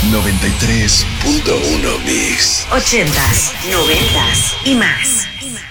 93.1 Mix. 80s, 90s y más.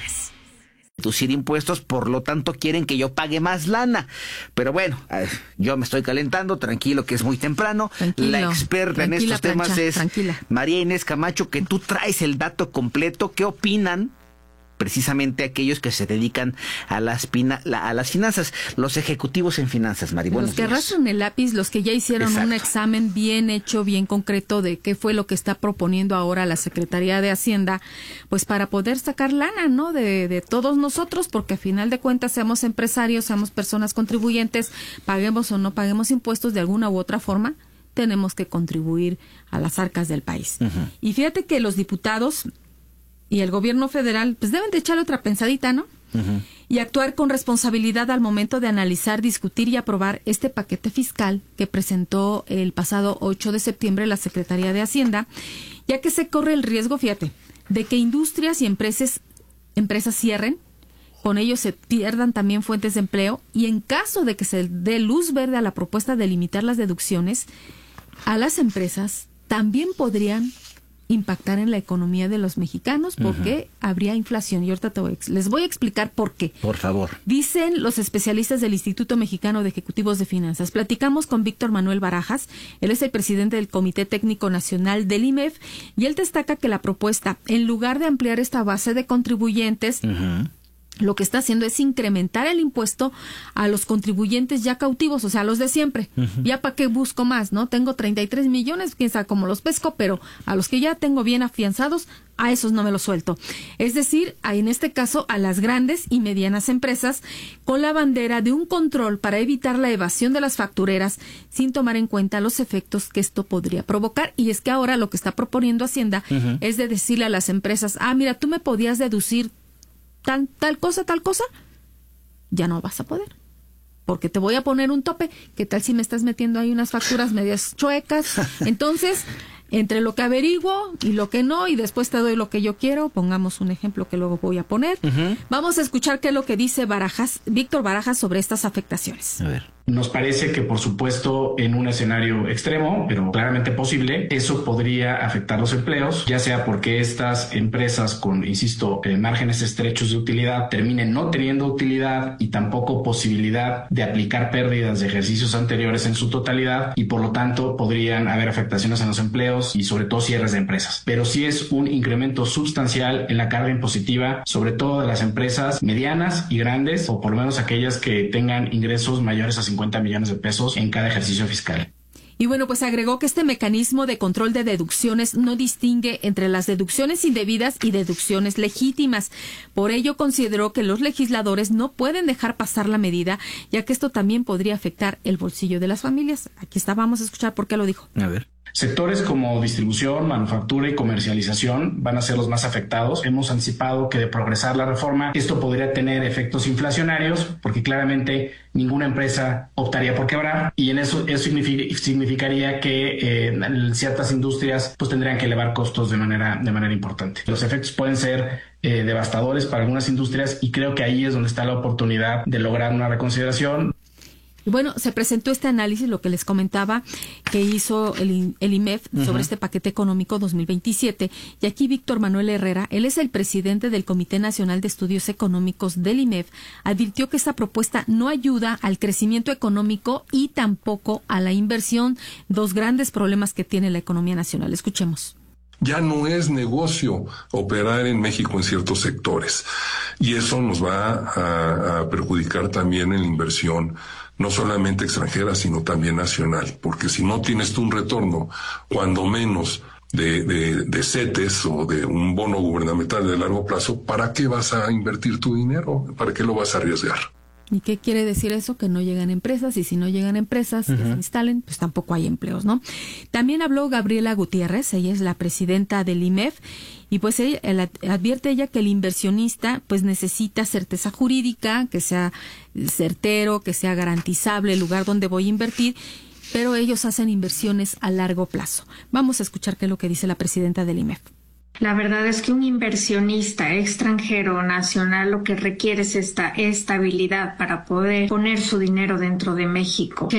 Reducir impuestos, por lo tanto quieren que yo pague más lana. Pero bueno, yo me estoy calentando, tranquilo que es muy temprano. La experta en estos temas es María Inés Camacho, que tú traes el dato completo. ¿Qué opinan precisamente aquellos que se dedican a las finanzas, los ejecutivos en finanzas, Mari? Los que arrastran el lápiz, los que ya hicieron un examen bien hecho, bien concreto de qué fue lo que está proponiendo ahora la Secretaría de Hacienda, pues para poder sacar lana, ¿no? De todos nosotros, porque a final de cuentas, seamos empresarios, seamos personas contribuyentes, paguemos o no paguemos impuestos de alguna u otra forma, tenemos que contribuir a las arcas del país. Uh-huh. Y fíjate que los diputados y el gobierno federal, pues deben de echarle otra pensadita, ¿no? Uh-huh. Y actuar con responsabilidad al momento de analizar, discutir y aprobar este paquete fiscal que presentó el pasado 8 de septiembre la Secretaría de Hacienda, ya que se corre el riesgo, fíjate, de que industrias y empresas cierren, con ello se pierdan también fuentes de empleo, y en caso de que se dé luz verde a la propuesta de limitar las deducciones, a las empresas también podrían impactar en la economía de los mexicanos porque habría inflación. Y ahorita les voy a explicar por qué. Por favor. Dicen los especialistas del Instituto Mexicano de Ejecutivos de Finanzas. Platicamos con Víctor Manuel Barajas, él es el presidente del Comité Técnico Nacional del IMEF, y él destaca que la propuesta, en lugar de ampliar esta base de contribuyentes, lo que está haciendo es incrementar el impuesto a los contribuyentes ya cautivos, o sea, a los de siempre. Ya para qué busco más, ¿no? Tengo 33 millones, quién sabe cómo los pesco, pero a los que ya tengo bien afianzados, a esos no me los suelto. Es decir, en este caso, a las grandes y medianas empresas, con la bandera de un control para evitar la evasión de las factureras, sin tomar en cuenta los efectos que esto podría provocar. Y es que ahora lo que está proponiendo Hacienda es de decirle a las empresas, mira, tú me podías deducir tal cosa, ya no vas a poder, porque te voy a poner un tope. ¿Qué tal si me estás metiendo ahí unas facturas medias chuecas? Entonces, entre lo que averiguo y lo que no, y después te doy lo que yo quiero, pongamos un ejemplo que luego voy a poner. Vamos a escuchar qué es lo que dice Víctor Barajas sobre estas afectaciones. A ver. Nos parece que, por supuesto, en un escenario extremo, pero claramente posible, eso podría afectar los empleos, ya sea porque estas empresas con, insisto, márgenes estrechos de utilidad terminen no teniendo utilidad y tampoco posibilidad de aplicar pérdidas de ejercicios anteriores en su totalidad, y por lo tanto podrían haber afectaciones en los empleos y sobre todo cierres de empresas. Pero sí es un incremento sustancial en la carga impositiva, sobre todo de las empresas medianas y grandes, o por lo menos aquellas que tengan ingresos mayores a 50 millones de pesos en cada ejercicio fiscal. Y bueno, pues agregó que este mecanismo de control de deducciones no distingue entre las deducciones indebidas y deducciones legítimas. Por ello, consideró que los legisladores no pueden dejar pasar la medida, ya que esto también podría afectar el bolsillo de las familias. Aquí está, vamos a escuchar por qué lo dijo. A ver. Sectores como distribución, manufactura y comercialización van a ser los más afectados. Hemos anticipado que de progresar la reforma, esto podría tener efectos inflacionarios, porque claramente ninguna empresa optaría por quebrar, y en eso significaría que ciertas industrias pues tendrían que elevar costos de manera importante. Los efectos pueden ser devastadores para algunas industrias, y creo que ahí es donde está la oportunidad de lograr una reconsideración. Y bueno, se presentó este análisis, lo que les comentaba, que hizo el IMEF sobre este paquete económico 2027. Y aquí Víctor Manuel Herrera, él es el presidente del Comité Nacional de Estudios Económicos del IMEF, advirtió que esta propuesta no ayuda al crecimiento económico y tampoco a la inversión, dos grandes problemas que tiene la economía nacional. Escuchemos. Ya no es negocio operar en México en ciertos sectores, y eso nos va a perjudicar también en la inversión, no solamente extranjera, sino también nacional, porque si no tienes tú un retorno, cuando menos de CETES o de un bono gubernamental de largo plazo, ¿para qué vas a invertir tu dinero? ¿Para qué lo vas a arriesgar? ¿Y qué quiere decir eso? Que no llegan empresas, y si no llegan empresas que se instalen, pues tampoco hay empleos, ¿no? También habló Gabriela Gutiérrez, ella es la presidenta del IMEF, y pues advierte ella que el inversionista pues necesita certeza jurídica, que sea certero, que sea garantizable el lugar donde voy a invertir, pero ellos hacen inversiones a largo plazo. Vamos a escuchar qué es lo que dice la presidenta del IMEF. La verdad es que un inversionista extranjero o nacional lo que requiere es esta estabilidad para poder poner su dinero dentro de México.